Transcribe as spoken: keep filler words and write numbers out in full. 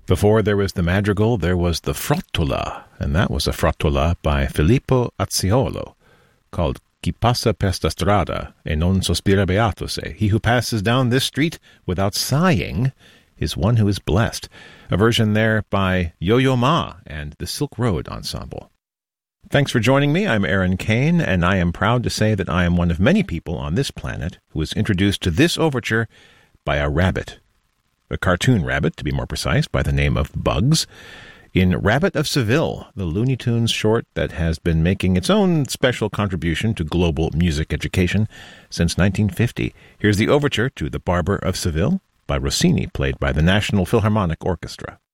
Before there was the madrigal, there was the frottola, and that was a frottola by Filippo Azziolo, called Chi passa per sta strada e non sospira beato se. He who passes down this street without sighing is one who is blessed. A version there by Yo-Yo Ma and the Silk Road Ensemble. Thanks for joining me. I'm Aaron Kane, and I am proud to say that I am one of many people on this planet who was introduced to this overture by a rabbit. A cartoon rabbit, to be more precise, by the name of Bugs, in Rabbit of Seville, the Looney Tunes short that has been making its own special contribution to global music education since nineteen fifty. Here's the overture to The Barber of Seville by Rossini, played by the National Philharmonic Orchestra.